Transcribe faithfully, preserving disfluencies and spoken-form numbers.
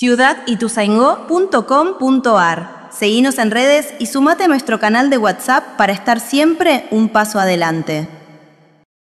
ciudad ituzaingó punto com punto ar. Seguinos en redes y sumate a nuestro canal de WhatsApp para estar siempre un paso adelante.